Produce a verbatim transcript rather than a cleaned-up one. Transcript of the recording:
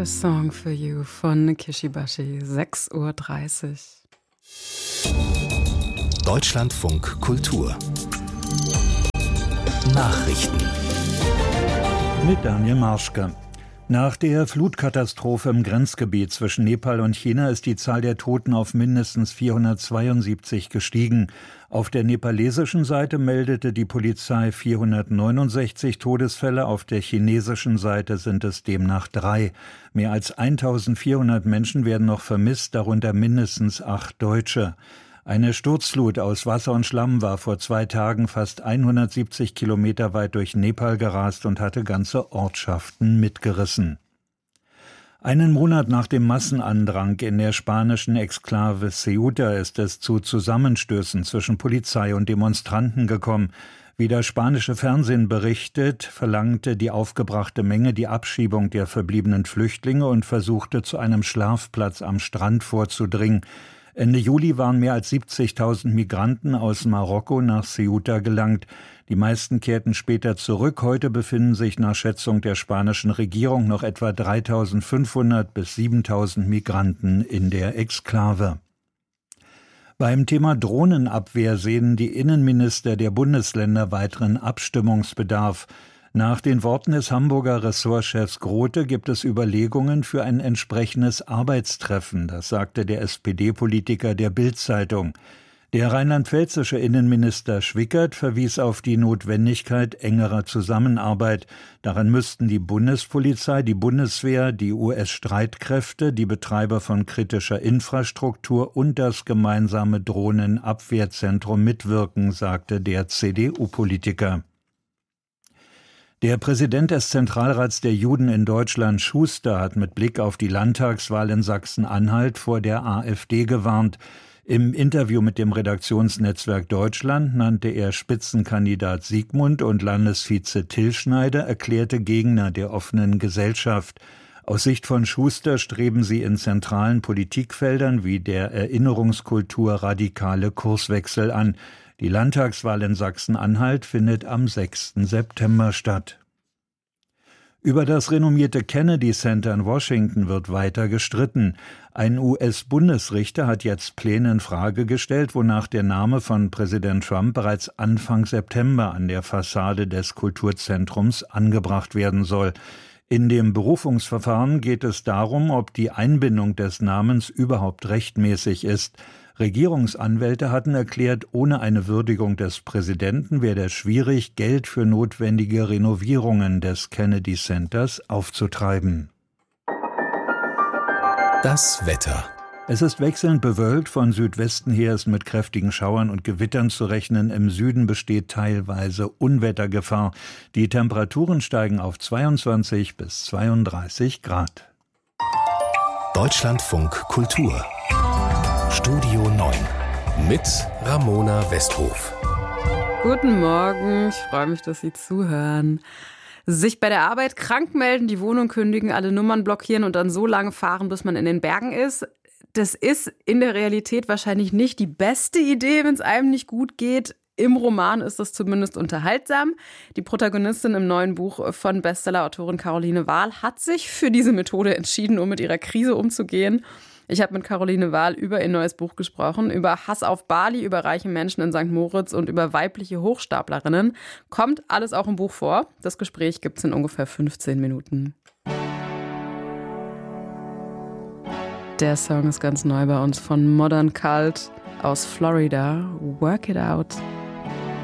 Song for You von Kishibashi, sechs Uhr dreißig. Deutschlandfunk Kultur Nachrichten mit Daniel Marschke. Nach der Flutkatastrophe im Grenzgebiet zwischen Nepal und China ist die Zahl der Toten auf mindestens vierhundertzweiundsiebzig gestiegen. Auf der nepalesischen Seite meldete die Polizei vierhundertneunundsechzig Todesfälle, auf der chinesischen Seite sind es demnach drei. Mehr als eintausendvierhundert Menschen werden noch vermisst, darunter mindestens acht Deutsche. Eine Sturzflut aus Wasser und Schlamm war vor zwei Tagen fast hundertsiebzig Kilometer weit durch Nepal gerast und hatte ganze Ortschaften mitgerissen. Einen Monat nach dem Massenandrang in der spanischen Exklave Ceuta ist es zu Zusammenstößen zwischen Polizei und Demonstranten gekommen. Wie das spanische Fernsehen berichtet, verlangte die aufgebrachte Menge die Abschiebung der verbliebenen Flüchtlinge und versuchte zu einem Schlafplatz am Strand vorzudringen. Ende Juli waren mehr als siebzigtausend Migranten aus Marokko nach Ceuta gelangt. Die meisten kehrten später zurück. Heute befinden sich nach Schätzung der spanischen Regierung noch etwa dreitausendfünfhundert bis siebentausend Migranten in der Exklave. Beim Thema Drohnenabwehr sehen die Innenminister der Bundesländer weiteren Abstimmungsbedarf. Nach den Worten des Hamburger Ressortchefs Grote gibt es Überlegungen für ein entsprechendes Arbeitstreffen, das sagte der S P D-Politiker der Bild-Zeitung. Der rheinland-pfälzische Innenminister Schwickert verwies auf die Notwendigkeit engerer Zusammenarbeit. Daran müssten die Bundespolizei, die Bundeswehr, die U S-Streitkräfte, die Betreiber von kritischer Infrastruktur und das gemeinsame Drohnenabwehrzentrum mitwirken, sagte der C D U-Politiker. Der Präsident des Zentralrats der Juden in Deutschland, Schuster, hat mit Blick auf die Landtagswahl in Sachsen-Anhalt vor der AfD gewarnt. Im Interview mit dem Redaktionsnetzwerk Deutschland nannte er Spitzenkandidat Siegmund und Landesvize Till Schneider erklärte Gegner der offenen Gesellschaft. Aus Sicht von Schuster streben sie in zentralen Politikfeldern wie der Erinnerungskultur radikale Kurswechsel an. Die Landtagswahl in Sachsen-Anhalt findet am sechsten September statt. Über das renommierte Kennedy Center in Washington wird weiter gestritten. Ein U S-Bundesrichter hat jetzt Pläne in Frage gestellt, wonach der Name von Präsident Trump bereits Anfang September an der Fassade des Kulturzentrums angebracht werden soll. In dem Berufungsverfahren geht es darum, ob die Einbindung des Namens überhaupt rechtmäßig ist. Regierungsanwälte hatten erklärt, ohne eine Würdigung des Präsidenten werde es schwierig, Geld für notwendige Renovierungen des Kennedy Centers aufzutreiben. Das Wetter. Es ist wechselnd bewölkt, von Südwesten her ist mit kräftigen Schauern und Gewittern zu rechnen. Im Süden besteht teilweise Unwettergefahr. Die Temperaturen steigen auf zweiundzwanzig bis zweiunddreißig Grad. Deutschlandfunk Kultur Studio neun mit Ramona Westhof. Guten Morgen, ich freue mich, dass Sie zuhören. Sich bei der Arbeit krank melden, die Wohnung kündigen, alle Nummern blockieren und dann so lange fahren, bis man in den Bergen ist. Das ist in der Realität wahrscheinlich nicht die beste Idee, wenn es einem nicht gut geht. Im Roman ist das zumindest unterhaltsam. Die Protagonistin im neuen Buch von Bestseller-Autorin Caroline Wahl hat sich für diese Methode entschieden, um mit ihrer Krise umzugehen. Ich habe mit Caroline Wahl über ihr neues Buch gesprochen, über Hass auf Bali, über reiche Menschen in Sankt Moritz und über weibliche Hochstaplerinnen. Kommt alles auch im Buch vor. Das Gespräch gibt es in ungefähr fünfzehn Minuten. Der Song ist ganz neu bei uns von Modern Cult aus Florida. Work It Out.